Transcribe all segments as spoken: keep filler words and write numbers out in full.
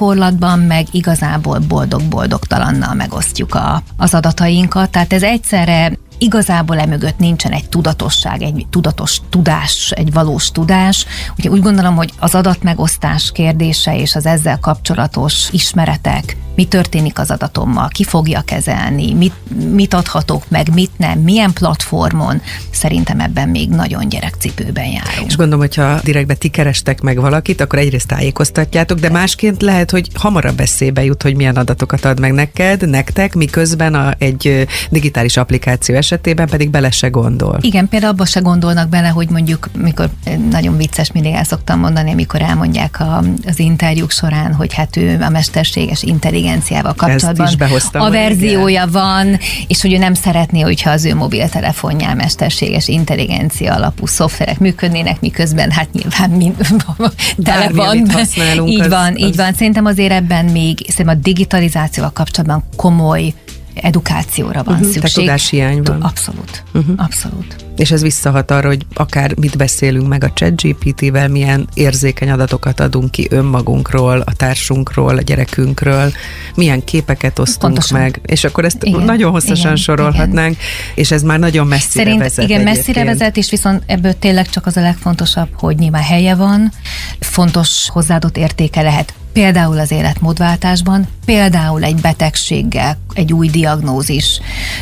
gyakorlatban meg igazából boldog-boldogtalannal megosztjuk a, az adatainkat. Tehát ez egyszerre igazából emögött nincsen egy tudatosság, egy tudatos tudás, egy valós tudás. Ugye úgy gondolom, hogy az adatmegosztás kérdése és az ezzel kapcsolatos ismeretek, mi történik az adatommal, ki fogja kezelni, mit, mit adhatok meg, mit nem, milyen platformon, szerintem ebben még nagyon gyerekcipőben járunk. És gondolom, hogyha direktbe ti kerestek meg valakit, akkor egyrészt tájékoztatjátok, de másként lehet, hogy hamarabb eszébe jut, hogy milyen adatokat ad meg neked, nektek, miközben a, egy digitális applikáció esetében pedig bele se gondol. Igen, például abba se gondolnak bele, hogy mondjuk, mikor nagyon vicces, mindig el szoktam mondani, amikor elmondják a, az interjúk során, hogy hát ő a mesterséges intelligenciával kapcsolatban a verziója igen. van, és hogy ő nem szeretné, hogyha az ő mobiltelefonján mesterséges intelligencia alapú szoftverek működnének, miközben hát nyilván mind tele van. Így az, van, az... így van. Szerintem azért ebben még szerintem a digitalizációval kapcsolatban komoly edukációra van uh-huh, szükség. Tehát tudáshiány van. Abszolút. Uh-huh. Abszolút. És ez visszahat arra, hogy akár mit beszélünk meg a ChatGPT-vel, milyen érzékeny adatokat adunk ki önmagunkról, a társunkról, a gyerekünkről, milyen képeket osztunk Pontosan. meg, és akkor ezt igen, nagyon hosszasan igen, sorolhatnánk, igen. és ez már nagyon messzire Szerint, vezet. Igen, egyébként. messzire vezet, és viszont ebből tényleg csak az a legfontosabb, hogy nyilván helye van, fontos hozzáadott értéke lehet. Például az életmódváltásban, például egy betegséggel, egy új diagnózis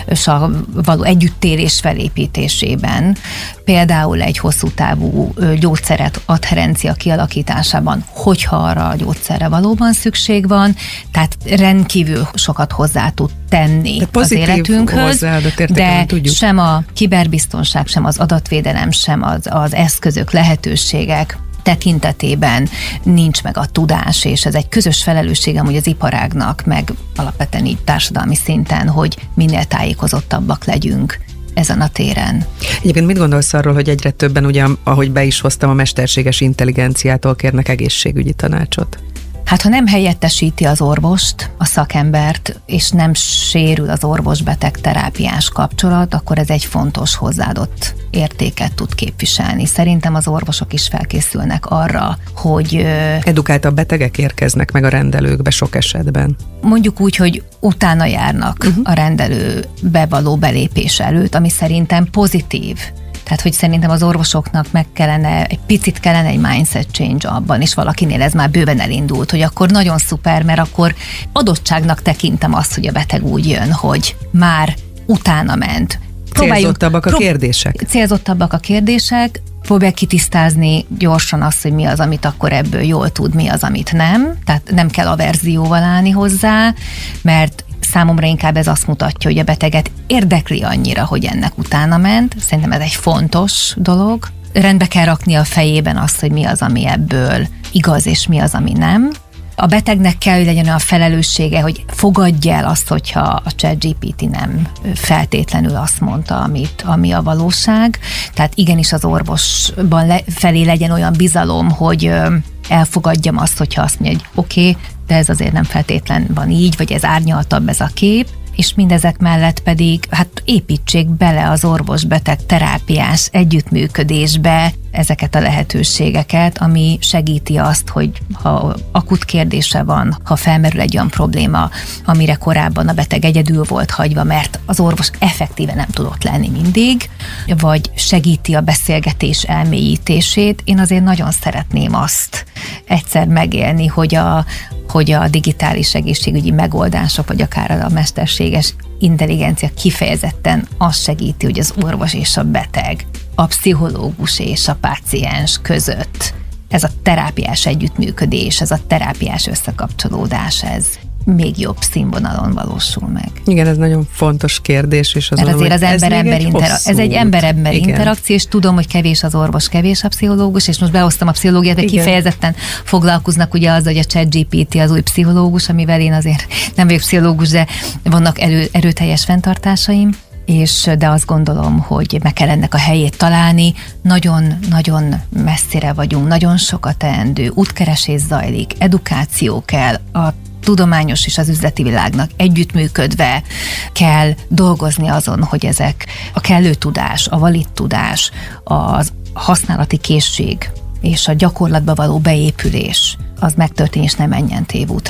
való együttélés felépítésében, például egy hosszú távú gyógyszeret adherencia kialakításában, hogyha arra a gyógyszerre valóban szükség van, tehát rendkívül sokat hozzá tud tenni az életünkhöz, de tudjuk. Sem a kiberbiztonság, sem az adatvédelem, sem az, az eszközök, lehetőségek tekintetében nincs meg a tudás, és ez egy közös felelősségem, hogy az iparágnak, meg alapvetően így társadalmi szinten, hogy minél tájékozottabbak legyünk ezen a téren. Egyébként mit gondolsz arról, hogy egyre többen, ugye, ahogy be is hoztam, a mesterséges intelligenciától kérnek egészségügyi tanácsot? Hát ha nem helyettesíti az orvost, a szakembert, és nem sérül az orvos-beteg terápiás kapcsolat, akkor ez egy fontos hozzáadott értéket tud képviselni. Szerintem az orvosok is felkészülnek arra, hogy... Edukáltabb betegek érkeznek meg a rendelőkbe sok esetben. Mondjuk úgy, hogy utána járnak uh-huh. a rendelőbe való belépés előtt, ami szerintem pozitív. Tehát, hogy szerintem az orvosoknak meg kellene, egy picit kellene egy mindset change abban, és valakinél ez már bőven elindult, hogy akkor nagyon szuper, mert akkor adottságnak tekintem azt, hogy a beteg úgy jön, hogy már utána ment. Célzottabbak a kérdések. Célzottabbak a kérdések, próbálj kitisztázni gyorsan azt, hogy mi az, amit akkor ebből jól tud, mi az, amit nem. Tehát nem kell averzióval állni hozzá, mert számomra inkább ez azt mutatja, hogy a beteget érdekli annyira, hogy ennek utána ment. Szerintem ez egy fontos dolog. Rendbe kell rakni a fejében azt, hogy mi az, ami ebből igaz, és mi az, ami nem. A betegnek kell, hogy legyen olyan felelőssége, hogy fogadja el azt, hogyha a ChatGPT nem feltétlenül azt mondta, amit, ami a valóság. Tehát igenis az orvosban le, felé legyen olyan bizalom, hogy elfogadjam azt, hogyha azt mondja, hogy oké, okay, de ez azért nem feltétlen van így, vagy ez árnyaltabb ez a kép, és mindezek mellett pedig hát építsék bele az orvos-beteg terápiás együttműködésbe ezeket a lehetőségeket, ami segíti azt, hogy ha akut kérdése van, ha felmerül egy olyan probléma, amire korábban a beteg egyedül volt hagyva, mert az orvos effektíve nem tudott lenni mindig, vagy segíti a beszélgetés elmélyítését. Én azért nagyon szeretném azt egyszer megélni, hogy a hogy a digitális egészségügyi megoldások, vagy akár a mesterséges intelligencia kifejezetten azt segíti, hogy az orvos és a beteg, a pszichológus és a páciens között ez a terápiás együttműködés, ez a terápiás összekapcsolódás, ez még jobb színvonalon valósul meg. Igen, ez nagyon fontos kérdés. És Mert azért az ember-ember intera- ez egy ember-ember interakció, és tudom, hogy kevés az orvos, kevés a pszichológus, és most behoztam a pszichológiát, de kifejezetten foglalkoznak ugye azzal, hogy a ChatGPT az új pszichológus, amivel én azért nem vagyok pszichológus, de vannak erő, erőteljes fenntartásaim. És de azt gondolom, hogy meg kell ennek a helyét találni. Nagyon-nagyon messzire vagyunk, nagyon sokat teendő, útkeresés zajlik, edukáció kell, a tudományos és az üzleti világnak együttműködve kell dolgozni azon, hogy ezek a kellő tudás, a valid tudás, a használati készség és a gyakorlatba való beépülés az megtörténjen, és ne menjen tévútra.